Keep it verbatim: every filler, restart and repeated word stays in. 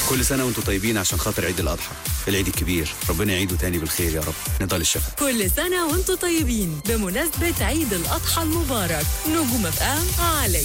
كل سنة وانتم طيبين عشان خاطر عيد الأضحى، العيد الكبير، ربنا يعيده تاني بالخير يا رب. نضال الشفا. كل سنة وانتم طيبين بمناسبة عيد الأضحى المبارك. نجوم اف ام على